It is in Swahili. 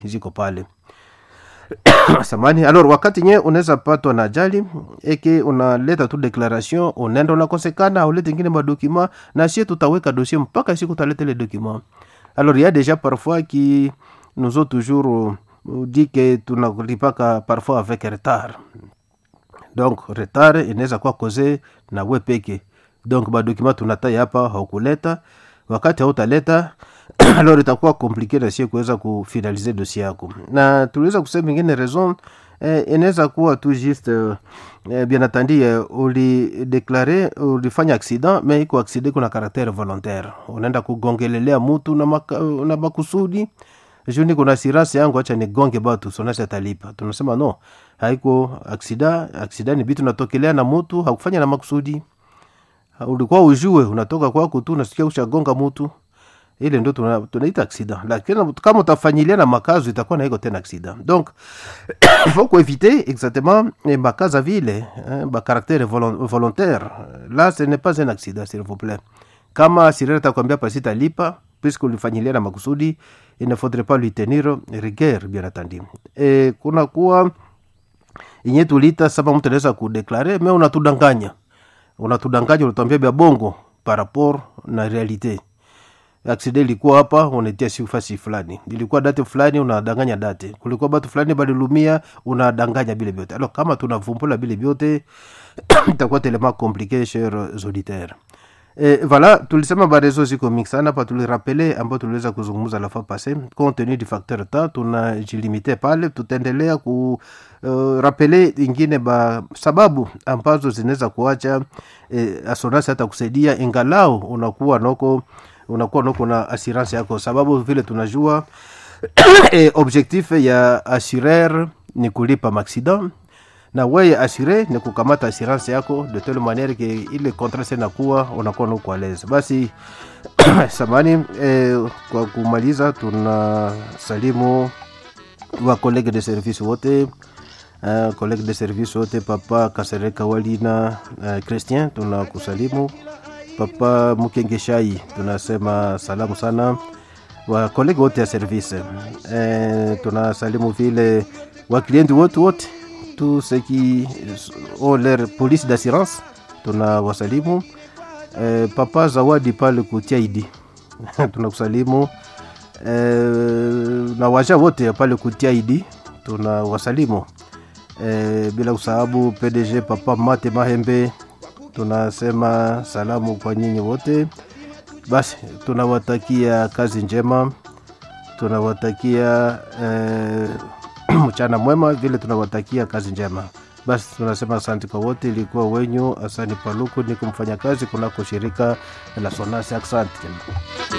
ziko pale. Samani, alors wakati nye unaweza patwa na ajali eke unaleta tu declaration, unaenda unakosekana, ulete ingine madokima na sisi tutaweka dossier mpaka siku utaleta les documents. Alors il y a déjà parfois qui nous ont toujours dit que tunalipaka parfois avec retard. Donc retard inaweza kuwa cause na wewe peke. Donc madokima tunataya hapa haukuleta, wakati hautaleta alors itakuwa compliqué na sio kuweza kufinaliser dossier yako. Na tuliweza kusema ingine raison inaweza kuwa tu juste bien entendu ulideclarer ulifanya accident, mais iko accident kuna caractère volontaire. Unaenda kugongelelea mtu na makusudi. Juni kuna assurance yangu acha nigonge batu sonasi atalipa. Tunasema no, haiko accident ni bitu natokelea na mtu, hakufanya na makusudi. Ulikuwa ujue unatoka kwako tu unasikia ushagonga mtu. Ile ndio tunaita accident. Lakini kama utafanyilia na makazo itakuwa na iko tena accident. Donc il faut éviter exactement makaza vile, ba caractère volontaire. Là ce n'est pas un accident, s'il vous plaît. Kama sirere takwambia pasita lipa puisque ulifanyilia na makusudi, il ne faudrait pas lui tenir rigueur bien entendu. Et kuna kuwa inye tulita saba mtu anaweza kudeklare mais unatudanganya unatuambia bia bongo par rapport na réalité. Accident ilikuwa hapa, unatia sifasi fulani, ilikuwa date fulani, unadanganya date, kulikuwa batu fulani balilumia, unadanganya bile biote. Alors kama tunavumbula bile biote itakuwa tellement compliqué, chers auditeurs. Et voilà, tulisema ba réseaux ziko mingi sana pa tulirapele ambao tuliweza kuzungumza la fois passée. Compte tenu du facteur temps tunajilimite pale, tutaendelea ku rapele ingine ba sababu ambazo zinaweza kuacha assurance hata kusaidia ingalao unakuwa noko na assurance yako, sababu vile tunajua objectif ya assureur ni kulipa accident na wewe assuré ni kukamata assurance yako de telle manière que ile contrat sena kuwa unakuwa nuko aleze. Basi samani kwa kumaliza tunasalimu wa collègue de service wote, collègue de service wote, papa Kasereka Walina Christian tunakusalimu, papa Mukengeshai tunasema salamu sana, wa collègue wote ya service tunasalimu vile wa client wote tous ceux qui ont leur police d'assurance tunawasalimu, papa Zawadi pale kutiaidi tunakusalimu, na waja wote pale kutiaidi tunawasalimu, bila usahabu PDG papa Mate Mahembe tunasema salamu kwa nyinyi wote. Basi tunawatakia kazi njema, tunawatakia mchana mwema, vile tunawatakia kazi njema. Basi tunasema asante kwa wote. Ilikuwa wenyu Asani Paluku, ni kumfanya kazi kunako shirika la Sonasi. Asante.